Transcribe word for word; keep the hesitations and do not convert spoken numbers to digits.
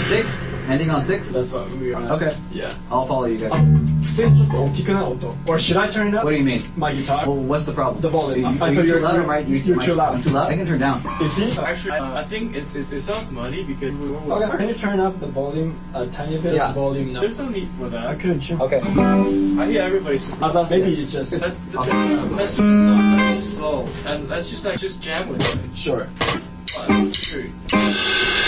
Six? Ending on six? That's what we are. Okay. Yeah. I'll follow you guys. 普通にちょっと大きくない音 Or should I turn it up? What do you mean? My guitar. Well, what's the problem? The volume. Are you, I are you thought too you're- loud or am I- you're- you- you're am I- too loud. I'm too loud? I can turn down. Is he? Actually, uh, I think it, it, it sounds muddy because we were Okay. Can you turn up the volume a tiny bit? Yeah. The volume now. There's no need for that. I couldn't tune. Okay. I hear everybody's super I thought maybe it's just. Let, let, let's do the song nice and slow, and let's just like just jam with it. Sure. One, two.